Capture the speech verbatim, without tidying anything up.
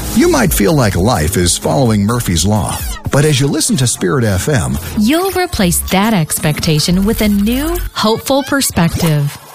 You might feel like life is following Murphy's Law, but as you listen to Spirit F M, you'll replace that expectation with a new, hopeful perspective.